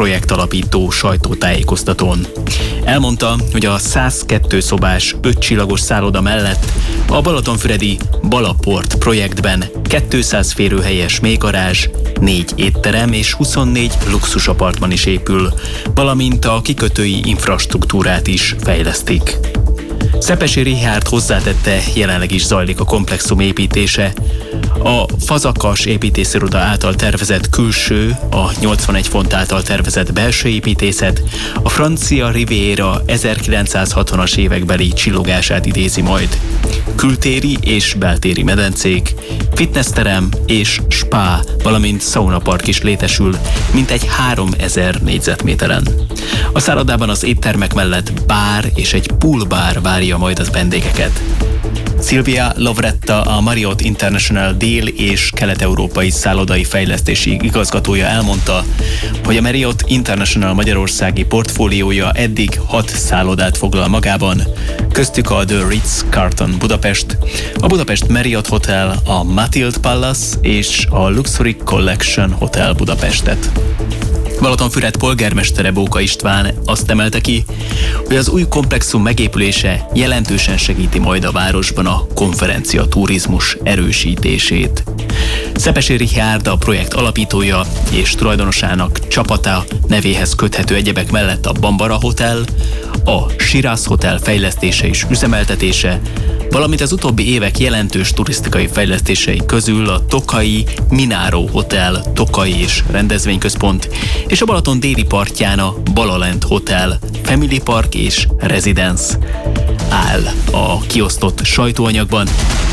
projektalapító sajtótájékoztatón. Elmondta, hogy a 102 szobás 5 csillagos szálloda mellett a balatonfüredi Balaport projektben 200 férőhelyes mélygarázs, 4 étterem és 24 luxusapartman is épül, valamint a kikötői infrastruktúrát is fejlesztik. Szepesi Richárd hozzátette, jelenleg is zajlik a komplexum építése. A Fazakas építésziroda által tervezett külső, a 81 font által tervezett belső építészet a francia Riviera 1960-as évekbeli csillogását idézi majd. Kültéri és beltéri medencék, fitnessterem és spa, valamint szaunapark is létesül, mintegy 3000 négyzetméteren. A szállodában az éttermek mellett bár és egy poolbár várja majd az vendégeket. Silvia Lovretta, a Marriott International dél- és kelet-európai szállodai fejlesztési igazgatója elmondta, hogy a Marriott International magyarországi portfóliója eddig 6 szállodát foglal magában, köztük a The Ritz-Carlton Budapest, a Budapest Marriott Hotel, a Mathilde Palace és a Luxury Collection Hotel Budapestet. Balatonfüred polgármestere Bóka István azt emelte ki, hogy az új komplexum megépülése jelentősen segíti majd a városban a konferencia turizmus erősítését. Szepesi Richárd, a projekt alapítója és tulajdonosának csapata nevéhez köthető egyebek mellett a Bambara Hotel, a Shiraz Hotel fejlesztése és üzemeltetése, valamint az utóbbi évek jelentős turisztikai fejlesztései közül a Tokai Minaro Hotel, Tokai és rendezvényközpont, és a Balaton déli partján a Balalent Hotel, Family Park és Residence áll a kiosztott sajtóanyagban.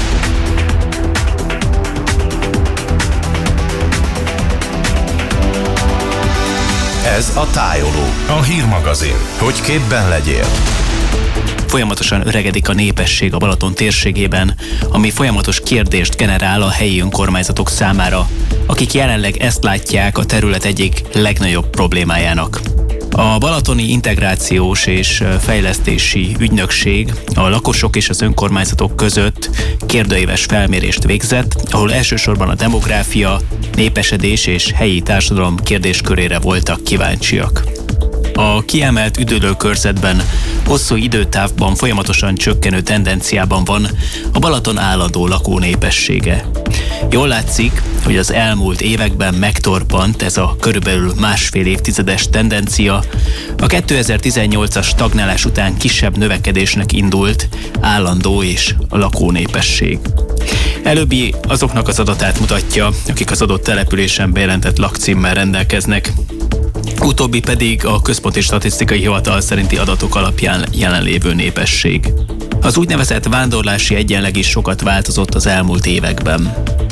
Ez a Tájoló, a hírmagazin, hogy képben legyél. Folyamatosan öregedik a népesség a Balaton térségében, ami folyamatos kérdést generál a helyi önkormányzatok számára, akik jelenleg ezt látják a terület egyik legnagyobb problémájának. A Balatoni Integrációs és Fejlesztési Ügynökség a lakosok és az önkormányzatok között kérdőíves felmérést végzett, ahol elsősorban a demográfia, népesedés és helyi társadalom kérdéskörére voltak kíváncsiak. A kiemelt üdülőkörzetben hosszú időtávban folyamatosan csökkenő tendenciában van a Balaton állandó lakónépessége. Jól látszik, hogy az elmúlt években megtorpant ez a körülbelül másfél évtizedes tendencia. A 2018-as stagnálás után kisebb növekedésnek indult állandó és a lakónépesség. Előbbi azoknak az adatát mutatja, akik az adott településen bejelentett lakcímmel rendelkeznek. Utóbbi pedig a Központi Statisztikai Hivatal szerinti adatok alapján jelenlévő népesség. Az úgynevezett vándorlási egyenleg is sokat változott az elmúlt években.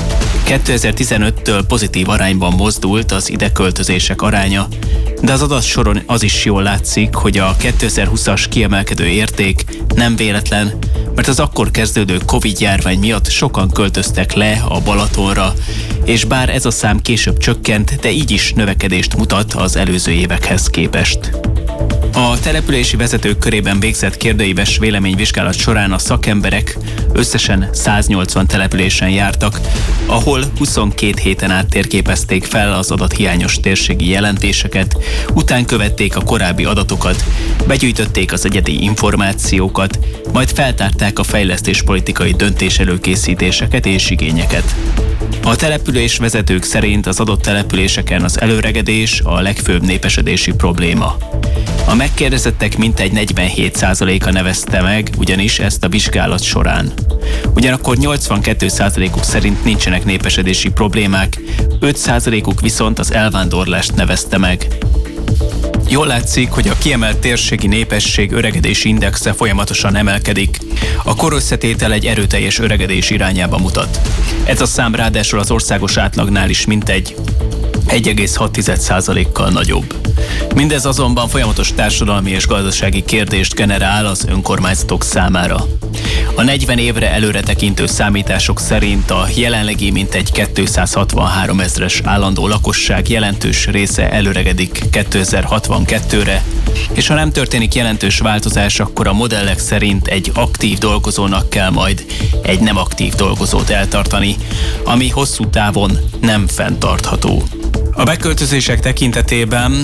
2015-től pozitív arányban mozdult az ideköltözések aránya, de az adatsoron az is jól látszik, hogy a 2020-as kiemelkedő érték nem véletlen, mert az akkor kezdődő Covid-járvány miatt sokan költöztek le a Balatonra, és bár ez a szám később csökkent, de így is növekedést mutat az előző évekhez képest. A települési vezetők körében végzett kérdőíves véleményvizsgálat során a szakemberek összesen 180 településen jártak, ahol 22 héten át térképezték fel az adathiányos térségi jelentéseket, után követték a korábbi adatokat, begyűjtötték az egyedi információkat, majd feltárták a fejlesztéspolitikai döntéselőkészítéseket és igényeket. A település vezetők szerint az adott településeken az előregedés a legfőbb népesedési probléma. A megkérdezettek mintegy 47%-a nevezte meg ugyanis ezt a vizsgálat során. Ugyanakkor 82%-uk szerint nincsenek népesedési problémák, 5%-uk viszont az elvándorlást nevezte meg. Jól látszik, hogy a kiemelt térségi népesség öregedési indexe folyamatosan emelkedik. A korösszetétel egy erőteljes öregedés irányába mutat. Ez a szám ráadásul az országos átlagnál is mintegy 1,6%-kal nagyobb. Mindez azonban folyamatos társadalmi és gazdasági kérdést generál az önkormányzatok számára. A 40 évre előre tekintő számítások szerint a jelenlegi mintegy 263 000 állandó lakosság jelentős része előregedik 2062-re, és ha nem történik jelentős változás, akkor a modellek szerint egy aktív dolgozónak kell majd egy nem aktív dolgozót eltartani, ami hosszú távon nem fenntartható. A beköltözések tekintetében